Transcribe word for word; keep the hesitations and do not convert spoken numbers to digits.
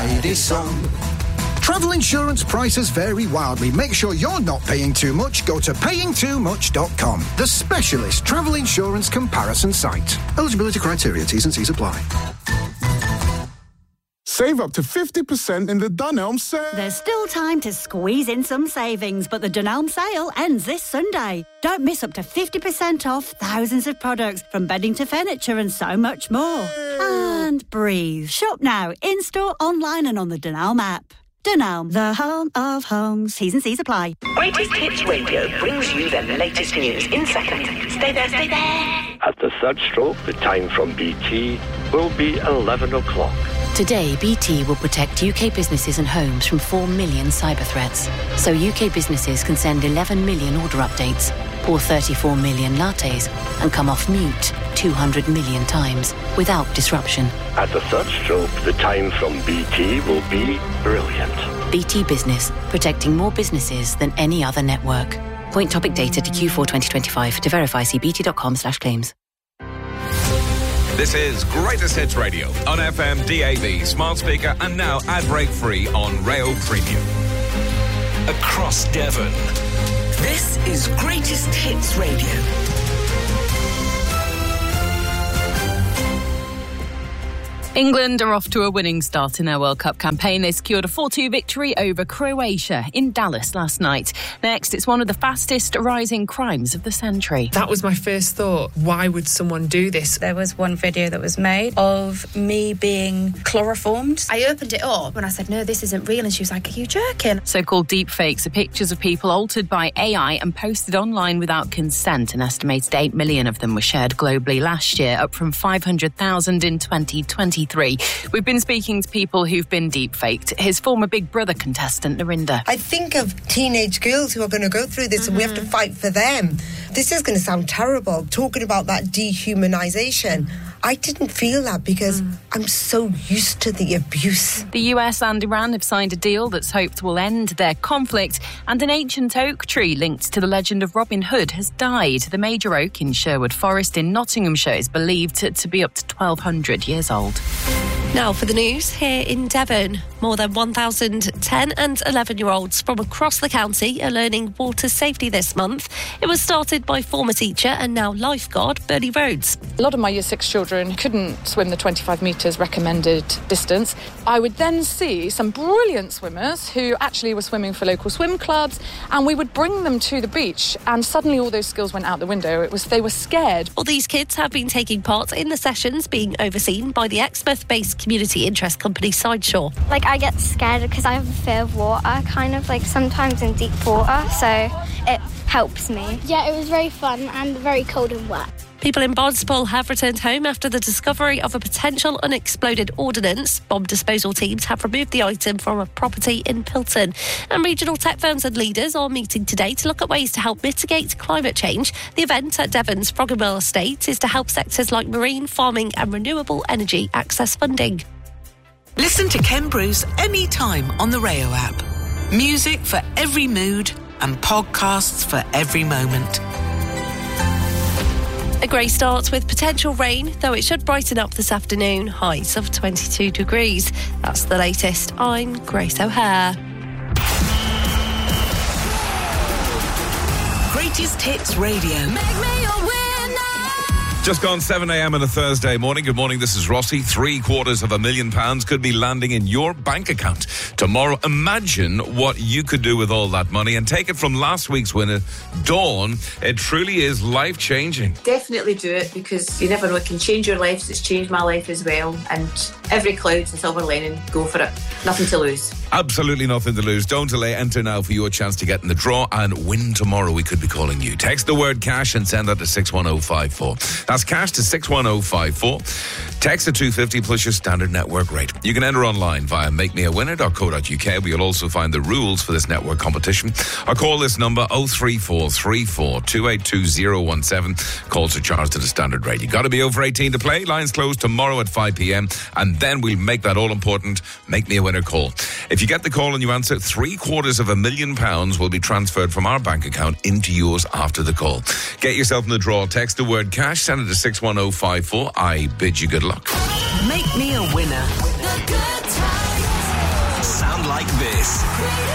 Radisson. Travel insurance prices vary wildly. Make sure you're not paying too much. Go to paying too much dot com, the specialist travel insurance comparison site. Eligibility criteria, T's and C's apply. Save up to fifty percent in the Dunelm sale. There's still time to squeeze in some savings, but the Dunelm sale ends this Sunday. Don't miss up to fifty percent off thousands of products, from bedding to furniture and so much more. And breathe. Shop now, in-store, online and on the Dunelm app. Dunelm, the home of homes. T's and C's apply. Greatest Hits Radio brings you the latest news in seconds. Stay there, stay there. At the third stroke, the time from B T will be eleven o'clock. Today, B T will protect U K businesses and homes from four million cyber threats. So U K businesses can send eleven million order updates, pour thirty-four million lattes, and come off mute two hundred million times without disruption. At the third stroke, the time from B T will be brilliant. B T Business, protecting more businesses than any other network. Point topic data to Q four twenty twenty-five. To verify, see bt.com slash claims. This is Greatest Hits Radio on F M, D A B, smart speaker, and now ad break free on Rail Premium. Across Devon. This is Greatest Hits Radio. England are off to a winning start in their World Cup campaign. They secured a four two victory over Croatia in Dallas last night. Next, it's one of the fastest rising crimes of the century. That was my first thought. Why would someone do this? There was one video that was made of me being chloroformed. I opened it up and I said, no, this isn't real. And she was like, are you joking? So-called deepfakes are pictures of people altered by A I and posted online without consent. An estimated eight million of them were shared globally last year, up from five hundred thousand in twenty twenty-three. We've been speaking to people who've been deep-faked. His former Big Brother contestant, Narinda. I think of teenage girls who are going to go through this, mm-hmm. and we have to fight for them. This is going to sound terrible, talking about that dehumanization. I didn't feel that because mm. I'm so used to the abuse. The U S and Iran have signed a deal that's hoped will end their conflict, and an ancient oak tree linked to the legend of Robin Hood has died. The major oak in Sherwood Forest in Nottinghamshire is believed to, to be up to twelve hundred years old. Now for the news here in Devon. More than one thousand ten and eleven-year-olds from across the county are learning water safety this month. It was started by former teacher and now lifeguard Bernie Rhodes. A lot of my Year six children couldn't swim the twenty-five metres recommended distance. I would then see some brilliant swimmers who actually were swimming for local swim clubs, and we would bring them to the beach, and suddenly all those skills went out the window. It was they were scared. All these kids have been taking part in the sessions being overseen by the Exmouth-based community interest company Sideshore. Like, I get scared because I have a fear of water, kind of like sometimes in deep water, so it helps me. Yeah, it was very fun and very cold and wet. People in Barnstaple have returned home after the discovery of a potential unexploded ordnance. Bomb disposal teams have removed the item from a property in Pilton. And regional tech firms and leaders are meeting today to look at ways to help mitigate climate change. The event at Devon's Froggermill Estate is to help sectors like marine, farming and renewable energy access funding. Listen to Ken Bruce anytime on the Rayo app. Music for every mood and podcasts for every moment. A grey start with potential rain, though it should brighten up this afternoon. Highs of twenty-two degrees. That's the latest. I'm Grace O'Hare. Greatest Hits Radio. Make me your winner. Just gone seven a.m. on a Thursday morning. Good morning, this is Rossi. Three quarters of a million pounds could be landing in your bank account tomorrow. Imagine what you could do with all that money, and take it from last week's winner, Dawn. It truly is life-changing. Definitely do it, because you never know, it can change your life. It's changed my life as well, and every cloud's a silver lining. Go for it. Nothing to lose. Absolutely nothing to lose. Don't delay. Enter now for your chance to get in the draw and win tomorrow. We could be calling you. Text the word cash and send that to six one oh five four. That's cash to six one oh five four. Text at two fifty plus your standard network rate. You can enter online via make me a winner dot co dot uk, where you'll also find the rules for this network competition. Or call this number oh three four three four two eight two oh one seven. Calls are charged to the standard rate. You've got to be over eighteen to play. Lines closed tomorrow at five p.m. and then we'll make that all-important Make Me a Winner call. If you get the call and you answer, three quarters of a million pounds will be transferred from our bank account into yours after the call. Get yourself in the draw. Text the word cash, send it to six one oh five four. I bid you good luck. Make me a winner. The good times. like this.